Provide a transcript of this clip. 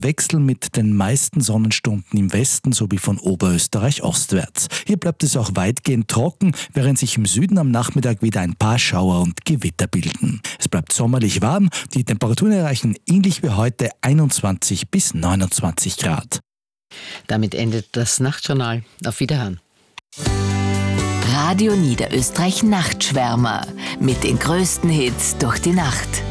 Wechsel mit den meisten Sonnenstunden im Westen sowie von Oberösterreich ostwärts. Hier bleibt es auch weitgehend trocken, während sich im Süden am Nachmittag wieder ein paar Schauer und Gewitter bilden. Es bleibt sommerlich warm, die Temperaturen erreichen ähnlich wie heute 21 bis 29 Grad. Damit endet das Nachtjournal. Auf Wiederhören. Radio Niederösterreich Nachtschwärmer mit den größten Hits durch die Nacht.